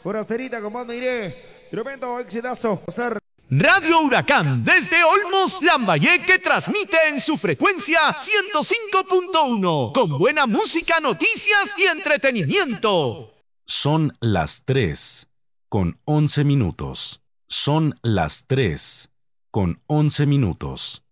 Forasterita, comando iré. Tremendo exitazo. Radio Huracán desde Olmos, Lambayeque transmite en su frecuencia 105.1 con buena música, noticias y entretenimiento. Son las 3:11. Son las 3:11.